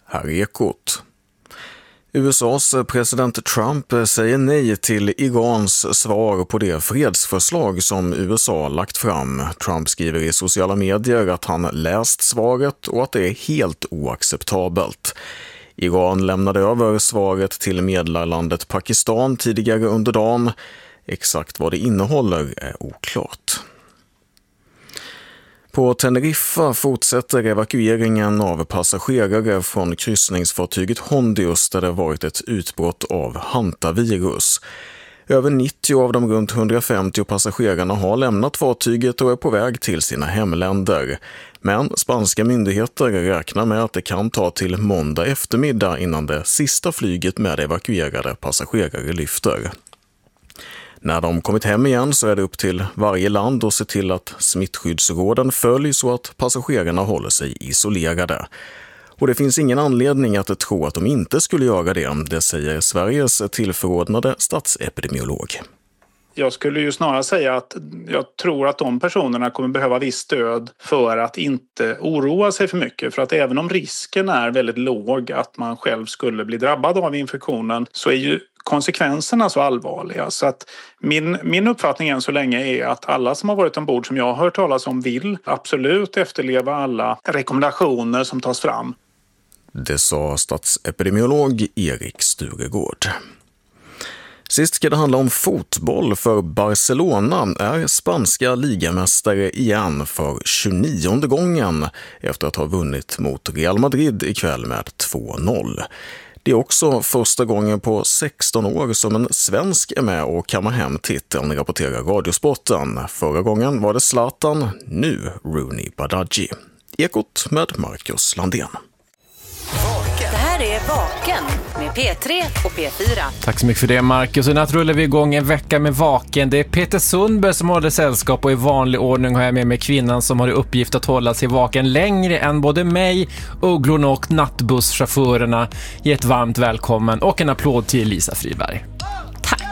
här är Ekot. USAs president Trump säger nej till Irans svar på det fredsförslag som USA lagt fram. Trump skriver i sociala medier att han läst svaret och att det är helt oacceptabelt. Iran lämnade över svaret till medlarlandet Pakistan tidigare under dagen. Exakt vad det innehåller är oklart. På Teneriffa fortsätter evakueringen av passagerare från kryssningsfartyget Hondius där det varit ett utbrott av hantavirus. Över 90 av de runt 150 passagerarna har lämnat fartyget och är på väg till sina hemländer. Men spanska myndigheter räknar med att det kan ta till måndag eftermiddag innan det sista flyget med evakuerade passagerare lyfter. När de kommit hem igen så är det upp till varje land att se till att smittskyddsråden följs och att passagerarna håller sig isolerade. Och det finns ingen anledning att tro att de inte skulle göra det säger Sveriges tillförordnade statsepidemiolog. Jag skulle ju snarare säga att jag tror att de personerna kommer behöva viss stöd för att inte oroa sig för mycket. För att även om risken är väldigt låg att man själv skulle bli drabbad av infektionen så är ju konsekvenserna så allvarliga. Så att min uppfattning än så länge är att alla som har varit ombord som jag har hört talas om vill absolut efterleva alla rekommendationer som tas fram. Det sa statsepidemiolog Erik Sturegård. Sist ska det handla om fotboll för Barcelona är spanska ligamästare igen för 29:e gången efter att ha vunnit mot Real Madrid ikväll med 2-0. Det är också första gången på 16 år som en svensk är med och kammar hem titeln, rapporterar Radiosporten. Förra gången var det Zlatan, nu Rooney Badaji. Ekot med Marcus Landén. Det här är Vaken med P3 och P4. Tack så mycket för det, Marcus. Och natt rullar vi igång en vecka med Vaken. Det är Peter Sundberg som håller sällskap och i vanlig ordning har jag med mig kvinnan som har i uppgift att hålla sig vaken längre än både mig, ugglorna och nattbusschaufförerna. Ge ett varmt välkommen och en applåd till Lisa Friberg.